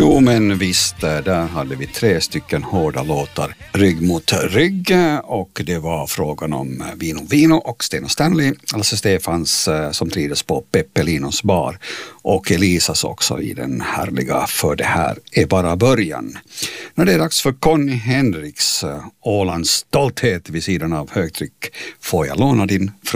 Jo, men visst, där hade vi 3 stycken hårda låtar rygg mot rygg, och det var frågan om Vino Vino och Sten och Stanley, alltså Stefans som trivdes på Peppelinos bar, och Elisas också i den härliga För det här är bara början. När det är dags för Conny Henriks Ålands stolthet vid sidan av högtryck, får jag låna din